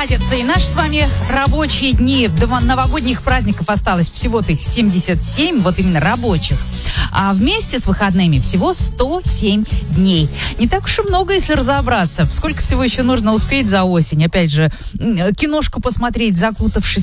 наладятся и наши с вами рабочие дни. До новогодних праздников осталось всего-то их 77, вот именно рабочих. А вместе с выходными всего 107 дней. Не так уж и много, если разобраться. Сколько всего еще нужно успеть за осень? Опять же, киношку посмотреть, закутавшись